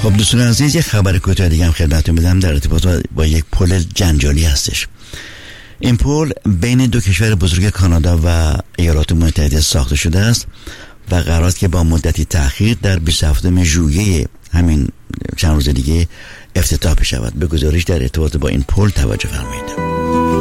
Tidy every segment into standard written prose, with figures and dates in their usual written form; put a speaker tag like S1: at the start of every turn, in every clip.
S1: خب دوستان عزیز، یه خبر کوتاه دیگه هم خدمتتون بدم در ارتباط با یک پل جنجالی هستش. این پل بین دو کشور بزرگ کانادا و ایالات متحده ساخته شده است و قرار است که با مدتی تأخیر در 27 ژوئیه همین چند روز دیگه افتتاح بشود. به گزارش در ارتباط با این پل توجه فرمایید.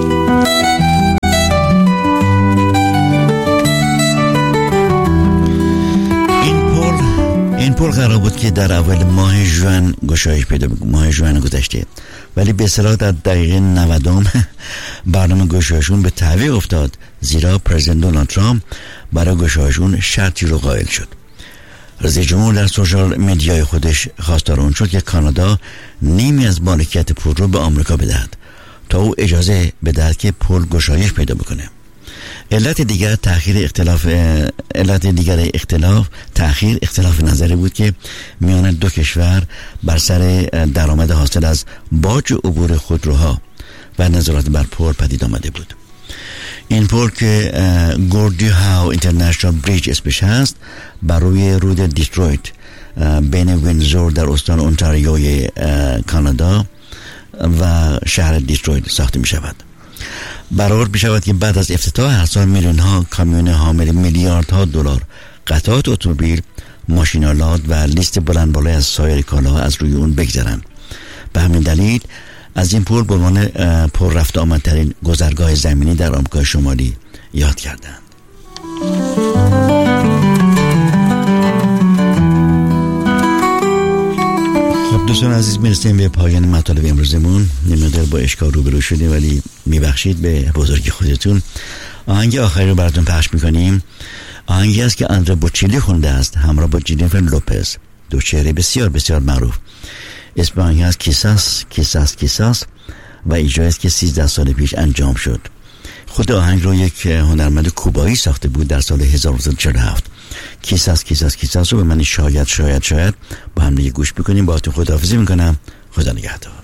S1: این پل قرار بود که در اول ماه ژوئن گشایش پیدا بکنه، ماه ژوئن گذشته، ولی به اصطلاح در دقیقه 90 برنامه گشایشون به تعویق افتاد، زیرا پرزیدنت دونالد ترامپ برای گشایشون شرطی رو قائل شد. رئیس جمهور در سوشال مدیای خودش خواستار اون شد که کانادا نیمی از مالکیت پل رو به آمریکا بدهد تا او اجازه بدهد که پل گشایش پیدا بکنه. علت دیگر اختلاف نظری بود که میان دو کشور بر سر درآمد حاصل از باج عبور خودروها و نظارت بر پل پدید آمده بود. این پل که گوردی هاو اینترنشنال بریج اسمش هست، بر روی رود دیترویت بین وینزور در استان اونتاریوی کانادا و شهر دیترویت ساخته می شود. برآورد می شود که بعد از افتتاح هر سال میلیون ها کامیون حامل میلیاردها دلار قطعات اتومبیل، ماشین‌آلات و لیست بلند بالای از سایر کالاها از روی اون بگذرند. به همین دلیل از این پل به عنوان پر رفت آمدترین گذرگاه زمینی در آمریکای شمالی یاد کردند. دوستان عزیز، میرسیم به پایان مطالب امروزمون. نمیدونم با اشکال روبرو شدیم، ولی میبخشید به بزرگی خودتون. آهنگ آخری رو براتون پخش میکنیم. آهنگی است که آندره بوچیلی خونده است همراه با جینیفر لوپز، دو چهره بسیار بسیار معروف. اسم آهنگ است کیساس کیساس کیساس و اجرایی است که 13 سال پیش انجام شد. خود آهنگ رو یک هنرمند کوبایی ساخته بود در سال 1947. کیساس کیساس کیساس رو به من شاید با هم دیگه گوش بکنیم. باهاتون خداحافظی میکنم. خدا نگهدار.